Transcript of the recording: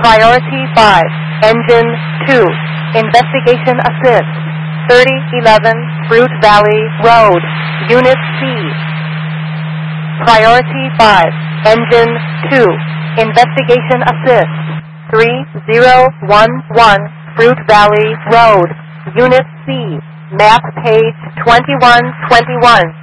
Priority 5, Engine 2, Investigation Assist, 3011 Fruit Valley Road, Unit C. Priority 5, Engine 2, Investigation Assist, 3011 Fruit Valley Road, Unit C, map page 2121.